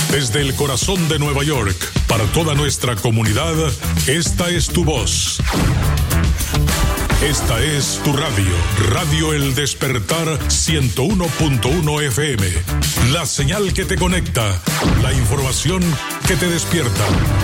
Desde el corazón de Nueva York, para toda nuestra comunidad, esta es tu voz. Esta es tu radio, Radio El Despertar 101.1 FM. La señal que te conecta, la información que te despierta.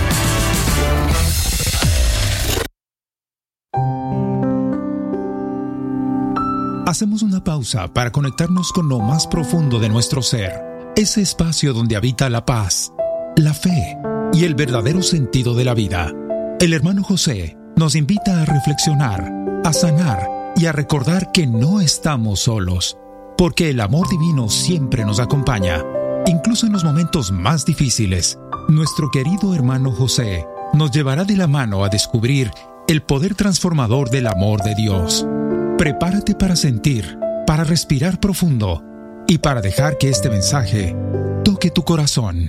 Hacemos una pausa para conectarnos con lo más profundo de nuestro ser, ese espacio donde habita la paz, la fe y el verdadero sentido de la vida. El hermano José nos invita a reflexionar, a sanar y a recordar que no estamos solos, porque el amor divino siempre nos acompaña, incluso en los momentos más difíciles. Nuestro querido hermano José nos llevará de la mano a descubrir el poder transformador del amor de Dios. Prepárate para sentir, para respirar profundo y para dejar que este mensaje toque tu corazón.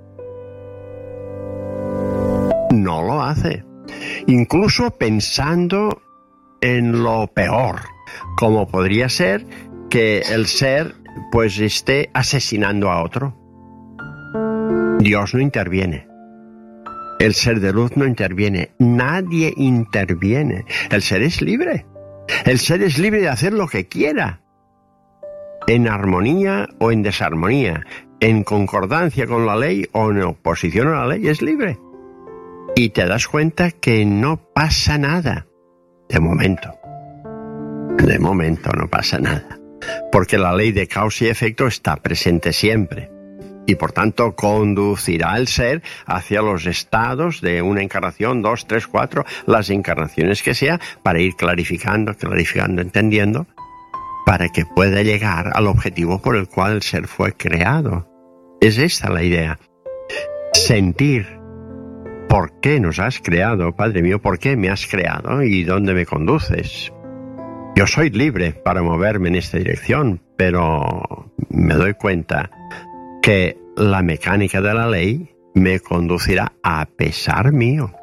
No lo hace, incluso pensando en lo peor, como podría ser que el ser pues esté asesinando a otro. Dios no interviene. El ser de luz no interviene. Nadie interviene. El ser es libre. El ser es libre de hacer lo que quiera, en armonía o en desarmonía, en concordancia con la ley o en oposición a la ley, es libre. Y te das cuenta que no pasa nada. De momento no pasa nada, porque la ley de causa y efecto está presente siempre. Y por tanto conducirá el ser hacia los estados de una encarnación, 2, 3, 4, las encarnaciones que sea, para ir clarificando, entendiendo, para que pueda llegar al objetivo por el cual el ser fue creado. Es esta la idea. Sentir por qué nos has creado, Padre mío, por qué me has creado y dónde me conduces. Yo soy libre para moverme en esta dirección, pero me doy cuenta que la mecánica de la ley me conducirá a pesar mío.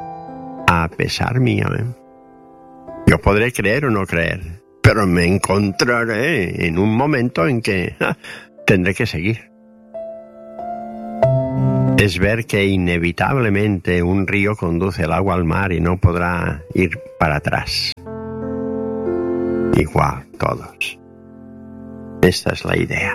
Yo podré creer o no creer, pero me encontraré en un momento en que tendré que seguir. Es ver que inevitablemente un río conduce el agua al mar y no podrá ir para atrás. Igual todos. Esta es la idea.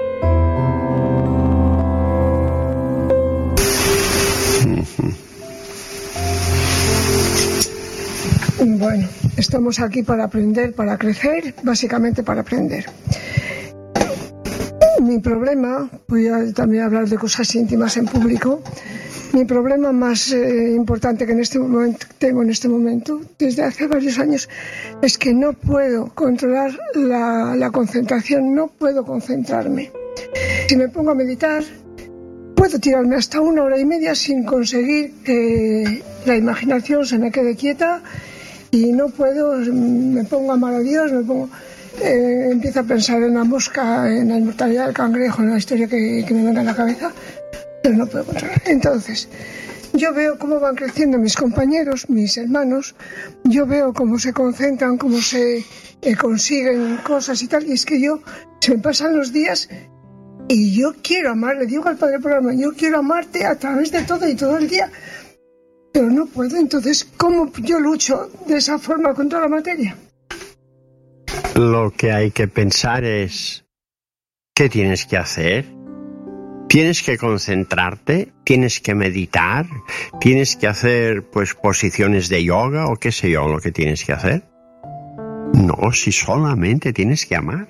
Bueno, estamos aquí para aprender, para crecer, básicamente para aprender. Mi problema, voy a también hablar de cosas íntimas en público, mi problema más importante que tengo en este momento, desde hace varios años, es que no puedo controlar la concentración, no puedo concentrarme. Si me pongo a meditar, puedo tirarme hasta 1 hora y media sin conseguir que la imaginación se me quede quieta y no puedo, me pongo a amar a Dios, empiezo a pensar en la mosca, en la inmortalidad del cangrejo, en la historia que me venga a la cabeza, pero no puedo controlar. Entonces, yo veo cómo van creciendo mis compañeros, mis hermanos, yo veo cómo se concentran, cómo se consiguen cosas y tal, y es que se me pasan los días y yo quiero amar, le digo al Padre Programa, yo quiero amarte a través de todo y todo el día, pero no puedo. Entonces, ¿cómo yo lucho de esa forma contra la materia? Lo que hay que pensar es, ¿qué tienes que hacer? Tienes que concentrarte, tienes que meditar, tienes que hacer pues posiciones de yoga o qué sé yo lo que tienes que hacer. No, si solamente tienes que amar.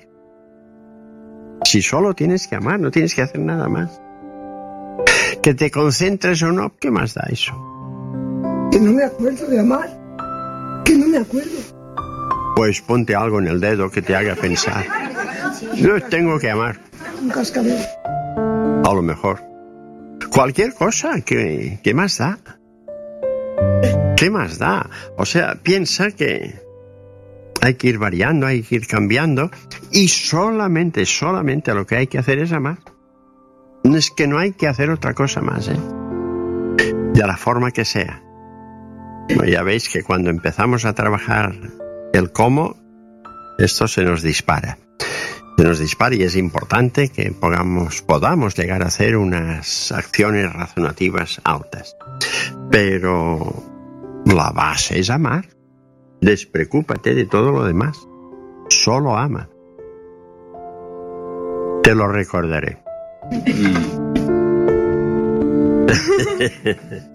Si solo tienes que amar, no tienes que hacer nada más. Que te concentres o no, ¿qué más da eso? Que no me acuerdo de amar, que no me acuerdo. Pues ponte algo en el dedo que te haga pensar. Yo tengo que amar. Un cascabel. A lo mejor. Cualquier cosa, ¿qué más da? ¿Qué más da? O sea, piensa que hay que ir variando, hay que ir cambiando y solamente lo que hay que hacer es amar. Es que no hay que hacer otra cosa más, de la forma que sea. Bueno, ya veis que cuando empezamos a trabajar el cómo, esto se nos dispara. se nos dispara, y es importante que podamos llegar a hacer unas acciones razonativas altas. Pero la base es amar. Despreocúpate de todo lo demás. Solo ama. Te lo recordaré.